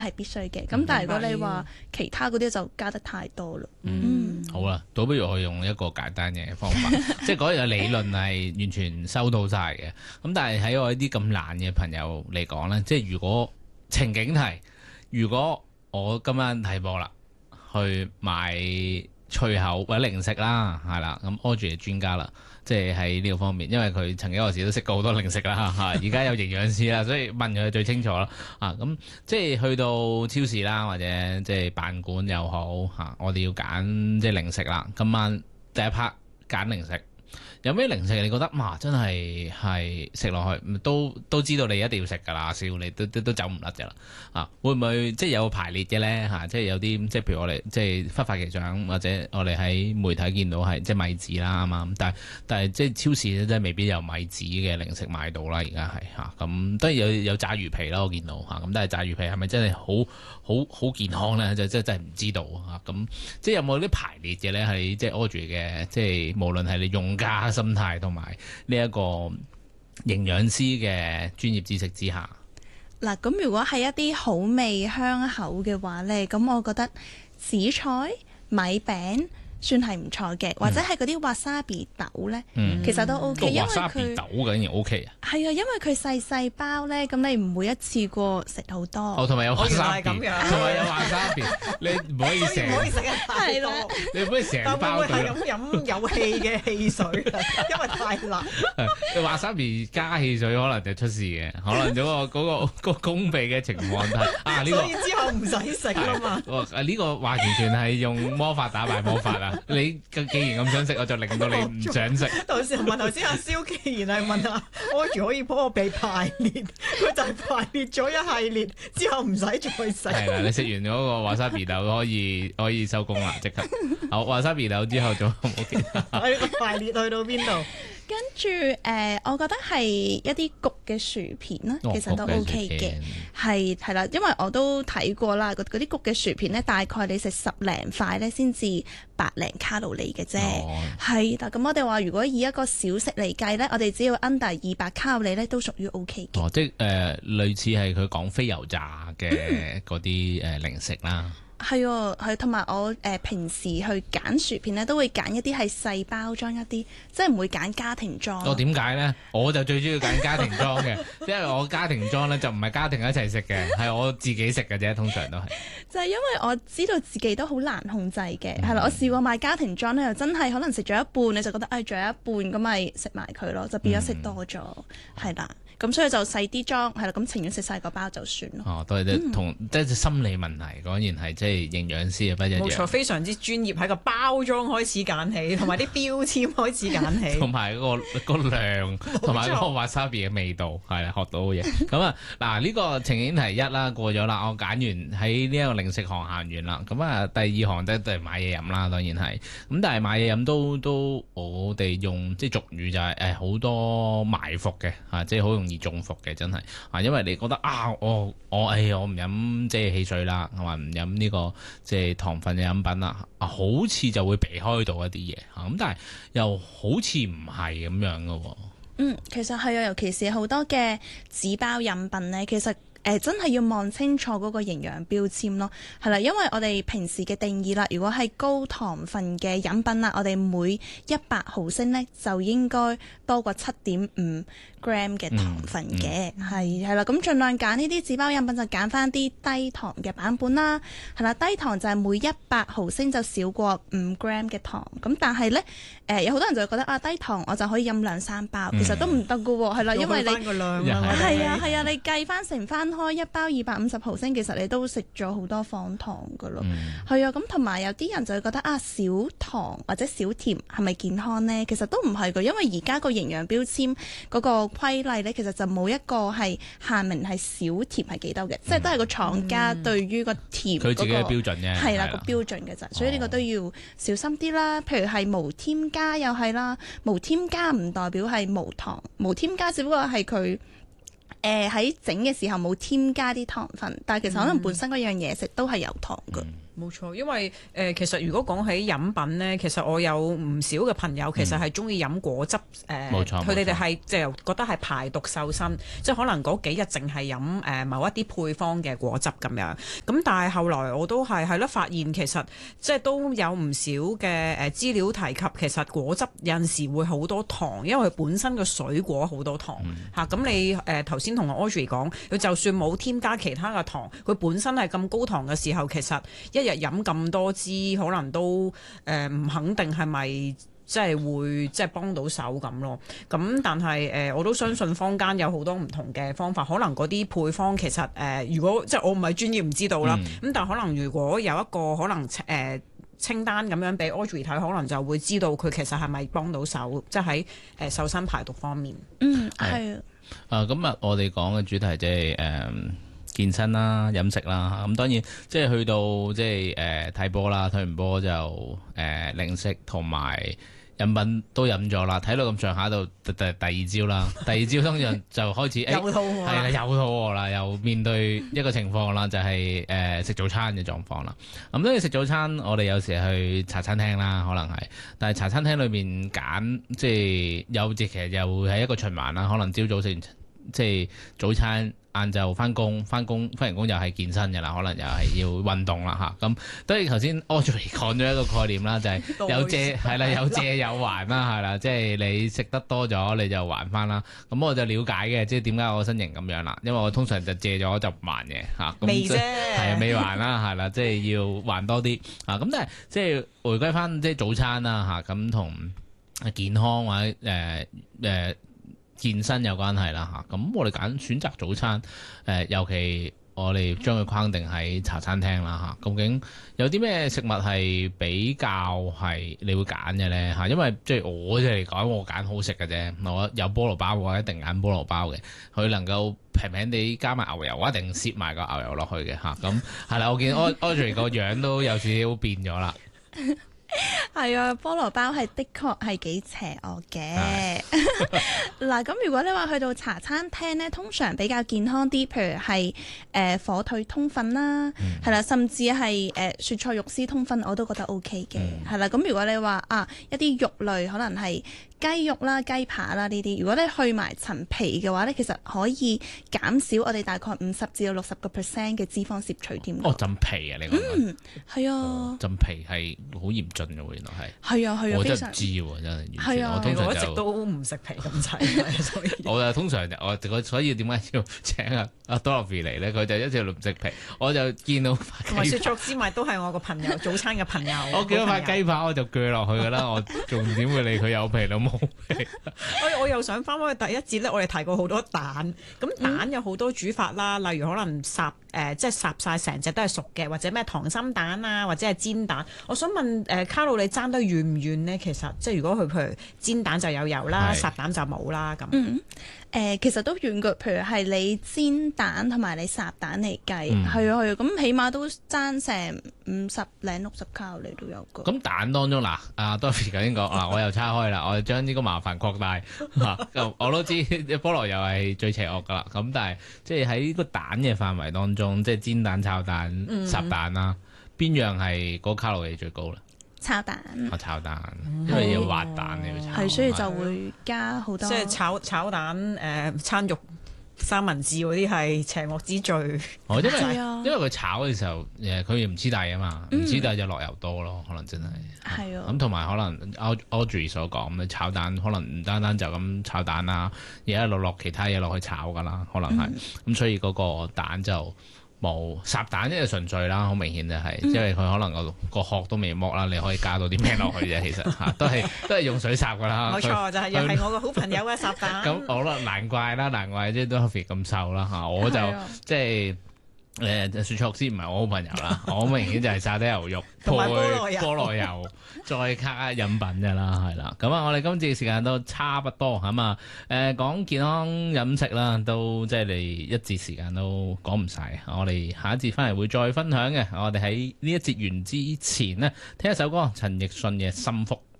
係必須嘅。咁但係如果你話其他嗰啲就加得太多啦。 好啦，倒不如我用一個簡單嘅方法，即係嗰日嘅理論係完全收到晒嘅。咁但係喺我呢啲咁懶嘅朋友嚟講呢，即係如果情景題，如果我今晚睇波啦，去買脆口或者零食啦，係啦，咁 Audrey 係專家啦，即係喺呢個方面，因為佢曾經有時都食過好多零食啦，嚇，而家有營養師啦，所以問佢最清楚啦，咁即係去到超市啦，或者即係辦館又好嚇，我哋要揀即係零食啦，今晚第一 part 揀零食。有咩零食你覺得真係食落去都知道你一定要食㗎啦，笑你都走唔甩㗎啦，會唔會即係有排列嘅咧嚇？即係有啲即係譬如我哋即係忽發奇想，或者我哋喺媒體見到係即係米紙啦啱，但係即係超市真係未必有米紙嘅零食買到啦，而家係嚇，咁當然有炸魚皮啦，我見到嚇，咁但係炸魚皮係咪真係好健康咧？就真係唔知道嚇，咁即係有冇啲排列嘅咧？係即係 Audrey 嘅，即係無論係你用家心態同埋呢一個營養師嘅專業知識之下， 嗱，咁如果係一啲好味香口嘅話呢，咁我覺得紫菜、米餅算係唔錯嘅，或者係嗰啲 wasabi 豆呢，其實都 OK，因為佢豆竟然 OK 啊， 係啊，因為佢細包呢，咁你唔會一次過食好多。 同埋有 wasabi， 同埋有 wasabi，你唔可以食得太多， 你唔可以成包會係咁飲有氣嘅汽水，因為太辣。 wasabi 加汽水可能就出事嘅，可能嗰個功鼻嘅情況係呢個， 所以之後唔使食啦嘛。 呢個話完全係用魔法打敗魔法啊！你既然咁想食，我就令到你唔想食。 頭先阿蕭既然係問下Audrey可以幫我俾排列，佢就係排列咗一系列之後唔使再食。 係啦，你食完嗰個 wasabi 豆可以收工啦，即刻。好 wasabi 豆之後仲有冇其他？ 排列去到邊度？ 跟住我覺得係一啲焗嘅薯片啦，其實都 OK 嘅，係啦，因為我都睇過啦，嗰啲焗嘅薯片呢，大概你食10零塊呢先至100零卡路里嘅啫，係啦。咁我哋話如果以一個小食嚟計呢，我哋只要 under 200卡路里呢，都屬於 OK 嘅。 即係類似係佢講非油炸嘅嗰啲零食啦。 係啊，係，同埋我平時去揀薯片咧，都會揀一啲係細包裝一啲，即係唔會揀家庭裝。 點解咧？我就最中意揀家庭裝嘅，因為我家庭裝咧就唔係家庭一齊食嘅，係我自己食嘅啫，通常都係。 就係因為我知道自己都好難控制嘅，係啦，我試過買家庭裝咧，又真係可能食咗一半，你就覺得仲有一半咁咪食埋佢咯，就變咗食多咗，係啦。咁所以就細啲裝，係啦，咁情願食晒個包就算咯。 都係同即係心理問題，果然係即係營養師嘅不一樣。 冇錯，非常之專業，喺個包裝開始揀起，同埋啲標籤開始揀起， 同埋嗰個量，同埋嗰個 wasabi 嘅味道，係啦，學到嘢。咁嗱呢個情景題一啦，過咗啦，我揀完喺呢一個零食行行完啦。咁第二行都係買嘢飲啦，當然係。咁但係買嘢飲都我哋用即係俗語就係好多埋伏嘅即係好容易中伏嘅，真係因為你覺得我唔飲即係汽水啦，係嘛，唔飲呢個即係糖分嘅飲品啦，好似就會避開到一啲嘢咁，但係又好似唔係咁樣嘅喎。 其實係啊，尤其是好多嘅紙包飲品咧，其實真係要望清楚嗰個營養標籤咯，係啦，因為我哋平時嘅定義啦，如果係高糖分嘅飲品啦，我哋每100毫升咧就應該多過7.5 gram 嘅糖分嘅，係啦，咁盡量揀呢啲紙包飲品就揀翻啲低糖嘅版本啦，係啦，低糖就係每100毫升就少過5 gram 嘅糖，咁但係咧有好多人就會覺得低糖我就可以飲2-3包，其實都唔得噶喎，係啦，因為你係啊，你計翻乘翻開一包250毫升，其實你都食咗好多方糖噶咯，係啊，咁同埋有啲人就會覺得少糖或者少甜係咪健康呢？其實都唔係噶，因為而家個營養標籤嗰個規例咧，其實就冇一個係限明係少甜係幾多嘅，即係都係個廠家對於個甜佢自己嘅標準啫， 係啦個標準嘅咋，所以呢個都要小心啲啦。譬如係無添加又係啦，無添加唔代表係無糖，無添加只不過係佢喺整嘅時候冇添加啲糖分，但係其實可能本身嗰樣嘢食都係有糖㗎。 冇錯，因為其實如果講起飲品咧，其實我有唔少嘅朋友其實係中意飲果汁冇錯佢哋係即係覺得係排毒瘦身，即係可能嗰幾日淨係飲某一啲配方嘅果汁咁樣。咁但係後來我都係咯發現其實即係都有唔少嘅資料提及，其實果汁有陣時會好多糖，因為佢本身個水果好多糖嚇。咁你頭先同我 Audrey 講，佢就算冇添加其他嘅糖，佢本身係咁高糖嘅時候，其實一日飲咁多支，可能都唔肯定係咪即係會即係幫到手咁咯。咁但係我都相信坊間有好多唔同嘅方法，可能嗰啲配方其實如果即係我唔係專業唔知道啦。咁但係可能如果有一個可能清單咁樣俾 Audrey 睇，可能就會知道佢其實係咪幫到手，即係喺瘦身排毒方面。 係咁啊，我哋講嘅主題即係健身啦、飲食啦。咁當然即係去到即係睇波啦，睇完波就零食同埋飲品都飲咗啦。睇到咁上下到第二朝啦，第二朝通常就開始又肚餓係啦，又肚餓啦，又面對一個情況啦，就係食早餐嘅狀況啦。咁當然食早餐，我哋有時去茶餐廳啦，可能係，但係茶餐廳裏面揀即係有其實又係一個循環啦。可能朝早食完即係早餐。晏晝翻完工又係健身嘅啦，可能又係要運動啦嚇。咁當然頭先 Audrey 講咗一個概念啦，就係有借係啦，有借有還啦，係啦，即係你食得多咗你就還翻啦。咁我就了解嘅，即係點解我身形咁樣啦，因為我通常就借咗就唔還嘅嚇。 未啫， 係未還啦，係啦，即係要還多啲啊。咁但係即係回歸翻即係早餐啦嚇，咁同健康或者健身有關係啦嚇，咁我哋選擇早餐，尤其我哋將佢框定喺茶餐廳啦嚇，究竟有啲咩食物係比較係你會揀嘅咧嚇？因為即係我嚟講，我揀好食嘅啫，我有菠蘿包我一定揀菠蘿包嘅，佢能夠平平地加埋牛油，我一定攝埋個牛油落去嘅嚇。咁係啦，我見 Audrey 個樣都有少少變咗啦。 係啊，菠蘿包係的確係幾邪惡嘅。嗱，咁如果你話去到茶餐廳呢，通常比較健康啲，譬如係火腿通粉啦，係啦，甚至係雪菜肉絲通粉，我都覺得 OK 嘅。係啦，咁如果你話一啲肉類，可能係雞肉啦、雞扒啦呢啲，如果你去埋層皮嘅話咧，其實可以減少我哋大概50至到60% 嘅脂肪攝取添。 哦，浸皮啊，你講係啊， 浸皮係好嚴峻嘅喎，原來係。 係啊， 我真係唔非常知喎，真係。 係啊， 我通常我一直都唔食皮咁滯，所以我就通常所以點解要請阿 Dorothy 嚟咧？佢就一直唔食皮，我就見到同埋雪菜芝麻都係我個朋友早餐嘅朋友。 我見到塊雞扒我就鋸落去㗎啦，我仲點會理佢有皮都冇皮？ 我又想翻返去第一節咧，我哋提過好多蛋，咁蛋有好多煮法啦，例如可能即係烚晒成隻都係熟嘅，或者咩溏心蛋啊，或者係煎蛋。我想問卡路里爭得遠唔遠呢？其實即係如果佢譬如煎蛋就有油啦，烚蛋就冇啦咁。 其實都遠嘅，譬如係你煎蛋同埋你烚蛋嚟計，係啊，咁起碼都爭成50零60卡路里都有個。 咁蛋當中嗱，阿 Dorothy 頭先講嗱，我又叉開啦，我將呢個麻煩擴大嚇。我都知菠蘿油係最邪惡噶啦，咁但係即係喺呢個蛋嘅範圍當中，即係煎蛋、炒蛋、烚蛋啦，邊樣係嗰卡路里最高咧？ 炒蛋， 炒蛋，因為要滑蛋你要炒， 係所以就會加好多。 即係炒蛋餐肉三文治嗰啲係邪惡之最。 因為佢炒嘅時候佢唔黐底啊嘛，唔黐底就落油多咯，可能真係。 係啊。 咁同埋可能 Audrey 所講咁，炒蛋可能唔單單就咁炒蛋啦，而家落其他嘢落去炒噶啦，可能係。咁所以嗰個蛋就冇烚蛋，即係純粹啦，好明顯就係，因為佢可能個殼都未剝啦，你可以加到啲咩落去啫，其實嚇都係用水烚噶啦。 冇錯，就係又係我個好朋友嘅烚蛋。 咁好啦，難怪即係都 Dorothy 咁瘦啦嚇，我就即係雪菜絲唔係我好朋友啦，我好明顯就係沙爹牛肉同埋菠蘿油，再加飲品㗎啦，係啦。咁我哋今次嘅時間都差不多咁啊。講健康飲食啦，都即係你一節時間都講唔晒。我哋下一節翻嚟會再分享嘅。我哋喺呢一節完之前呢，聽一首歌，陳奕迅嘅《心腹》。